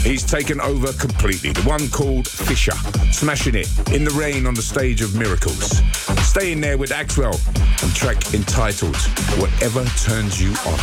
He's taken over completely. The one called Fisher, smashing it in the rain on the stage of Miracles. Staying there with Axwell, and track entitled Whatever Turns You On.